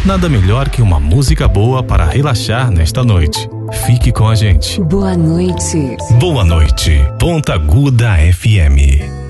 Nada melhor que uma música boa para relaxar nesta noite. Fique com a gente. Boa noite. Boa noite, Ponta Aguda FM.